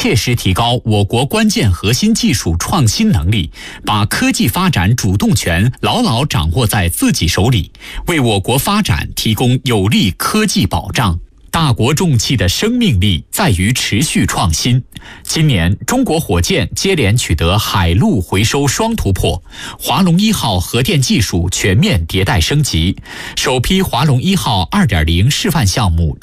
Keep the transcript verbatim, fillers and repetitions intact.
切实提高我国关键核心技术创新能力，把科技发展主动权牢牢掌握在自己手里，为我国发展提供有力科技保障。大国重器的生命力在于持续创新。今年，中国火箭接连取得海陆回收双突破，华龙一号核电技术全面迭代升级，首批华龙一号 二点零 示范项目